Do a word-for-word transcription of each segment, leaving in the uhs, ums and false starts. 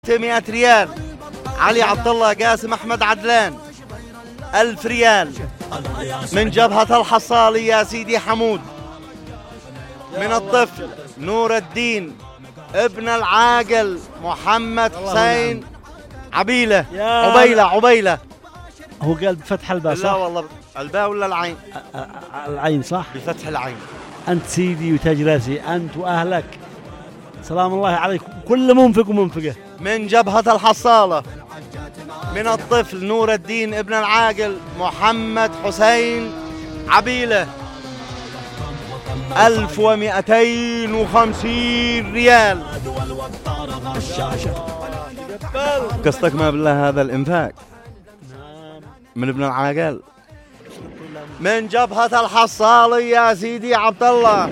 مئة ريال. علي عبد الله قاسم أحمد عدلان ألف ريال. من جبهة الحصالي يا سيدي حمود. من الطفل نور الدين ابن العاقل محمد حسين عبيلة عبيلة عبيلة هو قال بفتح الباء صح؟ لا والله الباء ولا العين؟ العين صح؟ بفتح العين. أنت سيدي وتاج راسي، أنت وأهلك سلام الله عليكم كل منفق ومنفقة. من جبهة الحصالة من الطفل نور الدين ابن العاقل محمد حسين عبيلة ألف ومئتين وخمسين ريال. قصدك ما بالله هذا الإنفاق من ابن العاقل. من جبهة الحصالي يا سيدي عبد الله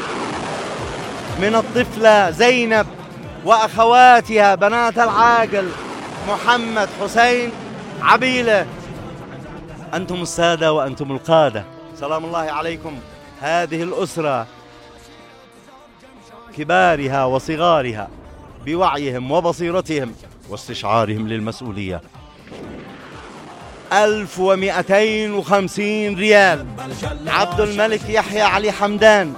من الطفلة زينب وأخواتها بنات العاقل محمد حسين عبيلة. أنتم السادة وأنتم القادة سلام الله عليكم. هذه الأسرة كبارها وصغارها بوعيهم وبصيرتهم واستشعارهم للمسؤولية ألف ومئتين وخمسين ريال. عبد الملك يحيى علي حمدان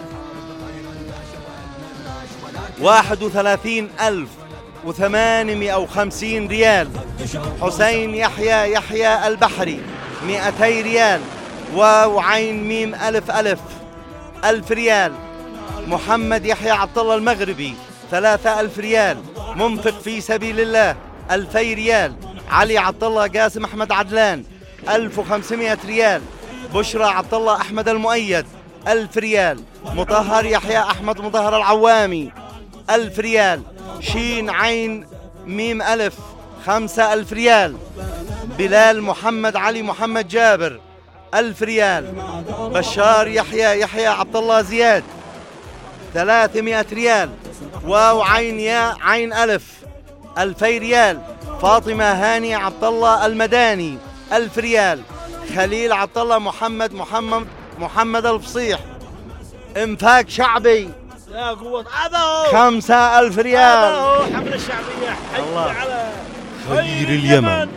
واحد وثلاثين ألف وثمانمائة وخمسين ريال. حسين يحيى يحيى البحري مئتي ريال. واو عين ميم ألف ألف ألف ريال. محمد يحيى عبد الله المغربي ثلاثة ألف ريال منفق في سبيل الله ألفي ريال. علي عبد الله قاسم أحمد عدلان ألف وخمسمائة ريال. بشرى عبد الله أحمد المؤيد ألف ريال. مطهر يحيى أحمد مطهر العوامي ألف ريال. شين عين ميم ألف خمسة ألف ريال. بلال محمد علي محمد جابر ألف ريال. بشار يحيى يحيى عبد الله زياد ثلاثمائة ريال. واو عين يا عين ألف ألفي ريال. فاطمة هاني عبد الله المداني ألف ريال. خليل عبد الله محمد محمد محمد الفصيح انفاق شعبي يا قوة هذا خمسة ألف ريال. هذا حملة شعبية حي الله. على خير اليمن.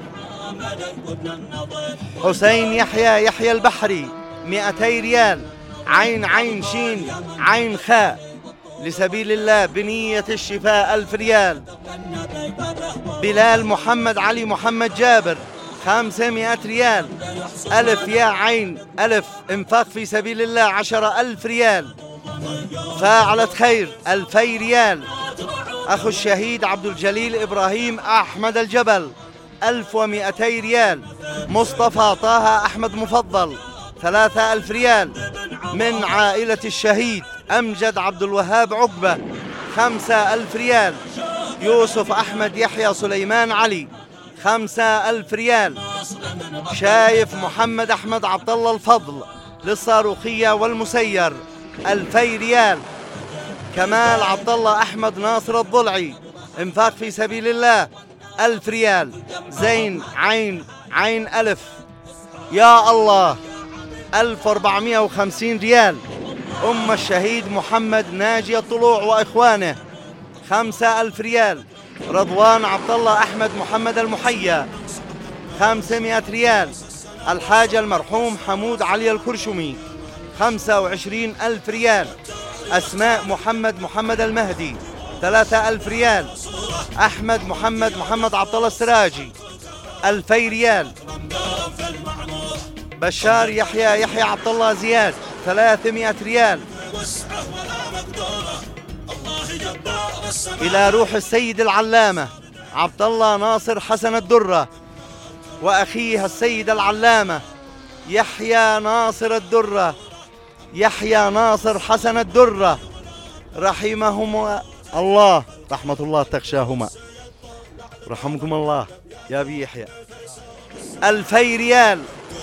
حسين يحيى يحيى البحري مئتي ريال. عين عين شين عين خاء لسبيل الله بنية الشفاء ألف ريال. بلال محمد علي محمد جابر خمسمائة ريال. ألف يا عين ألف انفاق في سبيل الله عشرة ألف ريال. فاعلة خير ألفي ريال. أخو الشهيد عبد الجليل إبراهيم أحمد الجبل ألف ومئتي ريال. مصطفى طه أحمد مفضل ثلاثة ألف ريال. من عائلة الشهيد أمجد عبد الوهاب عقبة خمسة ألف ريال. يوسف أحمد يحيى سليمان علي خمسة ألف ريال. شايف محمد أحمد عبد الله الفضل للصاروخية والمسير ألفي ريال. كمال عبد الله أحمد ناصر الضلعي انفاق في سبيل الله ألف ريال. زين عين عين ألف يا الله ألف وأربعمائة وخمسين ريال. أم الشهيد محمد ناجي الطلوع وإخوانه خمسة ألف ريال. رضوان عبد الله أحمد محمد المحيا خمسمائة ريال. الحاج المرحوم حمود علي الكرشمي خمسة وعشرين ألف ريال. أسماء محمد محمد المهدي ثلاثة ألف ريال. أحمد محمد محمد عبد الله السراجي ألفي ريال. بشار يحيى يحيى عبد الله زياد ثلاثمائة ريال. إلى روح السيد العلامة عبد الله ناصر حسن الدرة وأخيه السيد العلامة يحيى ناصر الدرة يحيى ناصر حسن الدرة رحمهما الله رحمة الله تخشاهما رحمكم الله يا أبي يحيى ألفي ريال.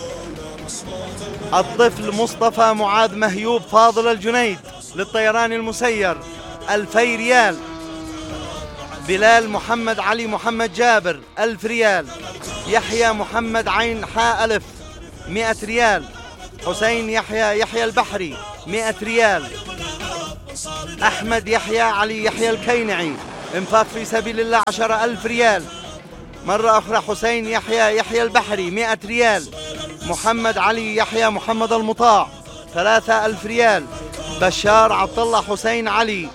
الطفل مصطفى معاذ مهيوب فاضل الجنيد للطيران المسير ألفي ريال. بلال محمد علي محمد جابر ألف ريال. يحيى محمد عين حاء ألف مئة ريال. حسين يحيى يحيى البحري مئة ريال. أحمد يحيى علي يحيى الكينعي إنفاق في سبيل الله عشرة ألف ريال. مرة أخرى حسين يحيى يحيى البحري مئة ريال. محمد علي يحيى محمد المطاع ثلاثة ألف ريال. بشار عبد الله حسين علي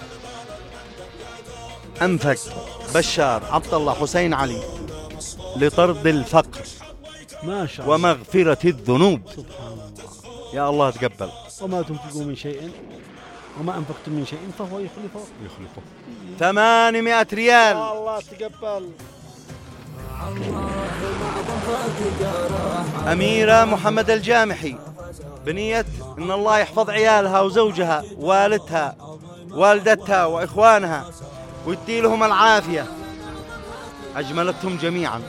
أنفق بشار عبد الله حسين علي لطرد الفقر ما شاء الله ومغفرة الذنوب. سبحان الله. يا الله تقبل. وما تنفقوا من شيء وما أنفقتم من شيء فهو يخلفه يخلفه. ثمانمائة ريال. يا الله تقبل. أميرة محمد الجامحي بنية إن الله يحفظ عيالها وزوجها والدها والدتها وإخوانها ويدي لهم العافية، أجملتهم جميعا.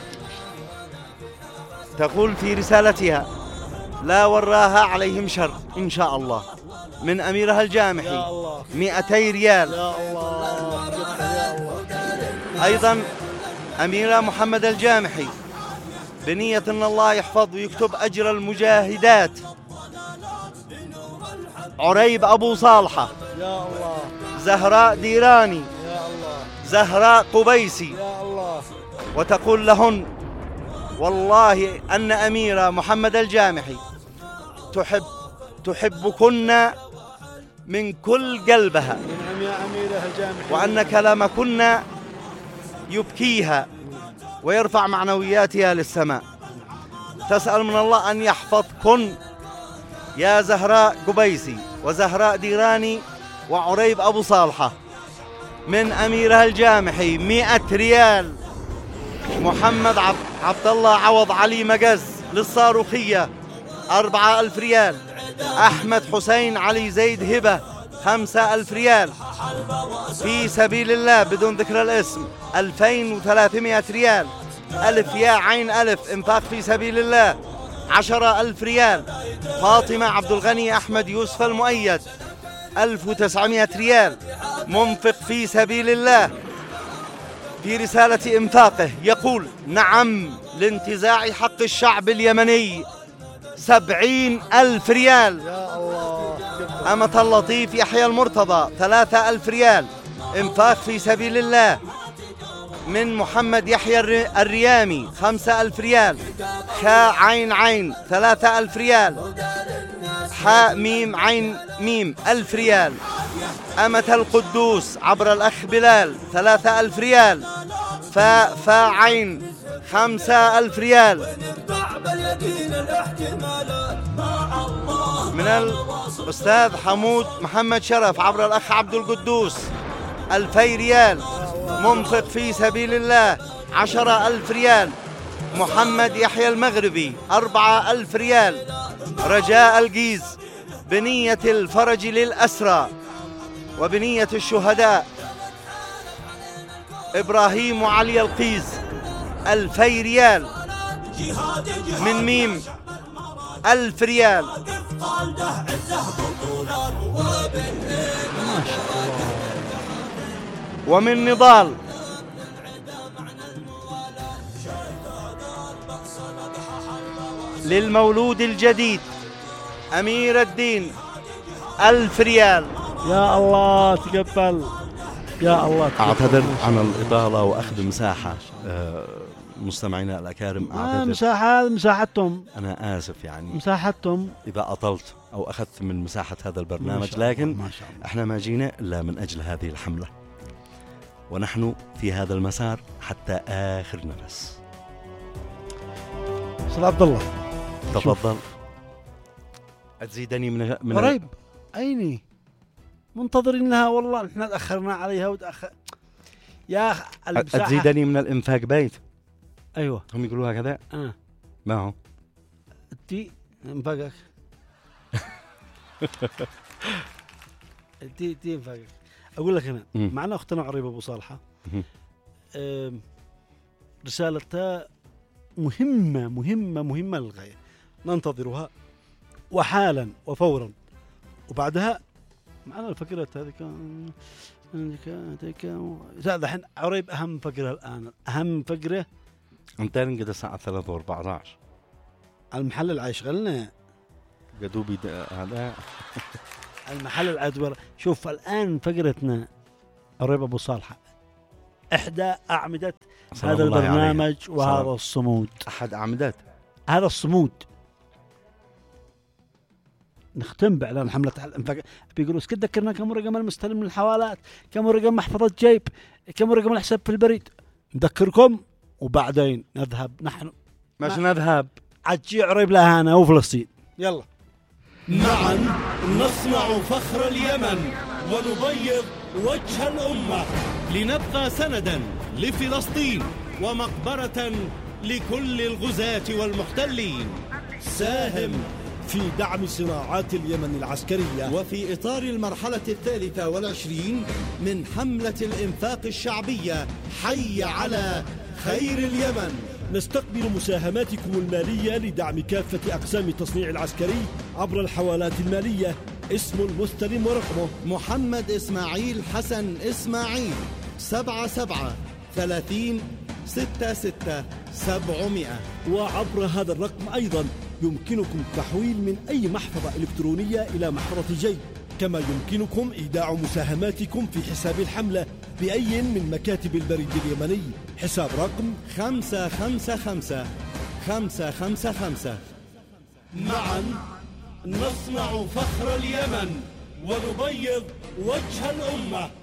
تقول في رسالتها: لا وراها عليهم شر إن شاء الله. من أميرها الجامحي مئتي ريال. يا الله يا الله. أيضا أميرة محمد الجامحي بنية أن الله يحفظ ويكتب أجر المجاهدات عريب أبو صالحة، يا الله. زهراء ديراني، يا الله. زهراء قبيسي. يا الله. وتقول لهن: والله أن أميرة محمد الجامحي تحب تحبكن من كل قلبها، نعم يا أميرة الجامحي. وأن كلامكن يبكيها ويرفع معنوياتها للسماء. تسأل من الله أن يحفظكن يا زهراء قبيسي وزهراء ديراني وعريب أبو صالحة. من أميرها الجامحي مئة ريال. محمد عبد الله عوض علي مقز للصاروخية أربعة ألف ريال. أحمد حسين علي زيد هبة خمسة ألف ريال. في سبيل الله بدون ذكر الاسم ألفين وثلاثمائة ريال. ألف يا عين ألف إنفاق في سبيل الله عشرة ألف ريال. فاطمة عبد الغني أحمد يوسف المؤيد ألف وتسعمائة ريال منفق في سبيل الله. في رسالة إنفاقه يقول: نعم لانتزاع حق الشعب اليمني سبعين ألف ريال. يا الله. أمة اللطيف يحيى المرتضى ثلاثة ألف ريال إنفاق في سبيل الله. من محمد يحيى الريامي خمسة ألف ريال. خاء عين عين ثلاثة ألف ريال. حاء ميم عين ميم ألف ريال. أمة القدوس عبر الأخ بلال ثلاثة ألف ريال. فاء فاء عين خمسة ألف ريال. من الأستاذ حمود محمد شرف عبر الأخ عبد القدوس ألفي ريال منفق في سبيل الله عشرة ألف ريال. محمد يحيى المغربي أربعة ألف ريال. رجاء القيز بنية الفرج للأسرى وبنية الشهداء إبراهيم وعلي القيز ألفي ريال. من ميم ألف ريال. ما شاء الله. ومن نضال للمولود الجديد أمير الدين ألف ريال. يا الله تقبل. يا الله تقبل. أعتذر عن الإطالة وأخذ مساحة مستمعينا الأكارم. آه مساحة مساحتهم. أنا آسف يعني مساحتهم إذا أطلت أو أخذت من مساحة هذا البرنامج، ما لكن ما شاء الله. إحنا ما جينا إلا من أجل هذه الحملة، ونحن في هذا المسار حتى آخر نفس. أستاذ عبد الله تفضل. تزيدني من من قريب أيني منتظرين لها والله. احنا تأخرنا عليها وتأخر يا المساحة. تزيدني من الإنفاق بيت. أيوة هم يقولوا هكذا. آه. ما هو تي انفاقك. تي تي انفاقك. أقول لك أنا معنا أختنا عريبة أبو صالحة رسالتها مهمة مهمة مهمة للغاية، ننتظرها وحالا وفورا. وبعدها معنا الفقرة هذه كان الحين عريب أهم فقرة الآن. أهم فقرة أنت نقدر الساعة ثلاثة وأربعة عشر المحل اللي يشغلنا قدوبي هذا المحل العدوى. شوف الآن فقرتنا عريب أبو صالحة إحدى أعمدة سلام هذا الله البرنامج عليها. وهذا سلام. الصمود. أحد أعمدات هذا الصمود. نختم بإعلان حملة الإنفاق. بيقولوا اسكت ذكرنا كم رقم المستلم من الحوالات، كم رقم محفظة جيب، كم رقم الحساب في البريد. نذكركم وبعدين نذهب نحن. مش نذهب عجي عريب لهانا وفلسطين. يلا معا نصنع فخر اليمن ونبيض وجه الأمة، لنبقى سندا لفلسطين ومقبرة لكل الغزاة والمحتلين. ساهم في دعم صناعات اليمن العسكرية، وفي إطار المرحلة الثالثة والعشرين من حملة الإنفاق الشعبية حي على خير اليمن. نستقبل مساهماتكم المالية لدعم كافة أقسام التصنيع العسكري عبر الحوالات المالية. اسم المستلم ورقمه محمد إسماعيل حسن إسماعيل، سبعة سبعة ثلاثين ستة ستة سبعمائة. وعبر هذا الرقم أيضا يمكنكم التحويل من أي محفظة إلكترونية إلى محفظة جيب، كما يمكنكم إيداع مساهماتكم في حساب الحملة بأي من مكاتب البريد اليمني. حساب رقم خمسة خمسة خمسة خمسة خمسة خمسة. معا نصنع فخر اليمن ونبيض وجه الأمة.